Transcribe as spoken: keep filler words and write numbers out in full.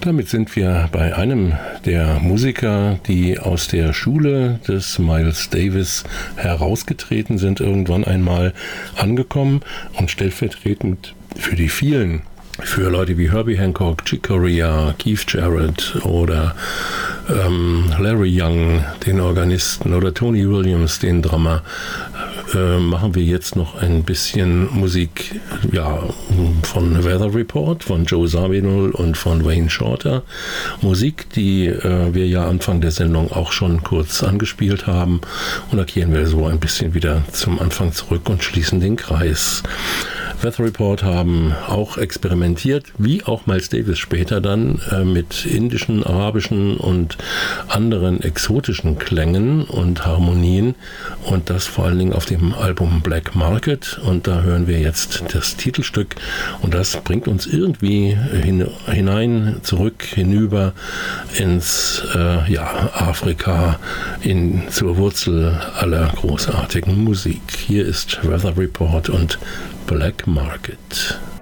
Damit sind wir bei einem der Musiker, die aus der Schule des Miles Davis herausgetreten sind, irgendwann einmal angekommen und stellvertretend für die vielen, für Leute wie Herbie Hancock, Chick Corea, Keith Jarrett oder ähm, Larry Young, den Organisten, oder Tony Williams, den Drummer, äh, machen wir jetzt noch ein bisschen Musik, ja, von Weather Report, von Joe Zawinul und von Wayne Shorter. Musik, die äh, wir ja Anfang der Sendung auch schon kurz angespielt haben. Und da kehren wir so ein bisschen wieder zum Anfang zurück und schließen den Kreis. Weather Report haben auch experimentiert, wie auch Miles Davis später dann, äh, mit indischen, arabischen und anderen exotischen Klängen und Harmonien, und das vor allen Dingen auf dem Album Black Market, und da hören wir jetzt das Titelstück, und das bringt uns irgendwie hin, hinein, zurück, hinüber ins äh, ja, Afrika, in, zur Wurzel aller großartigen Musik. Hier ist Weather Report und Black Market.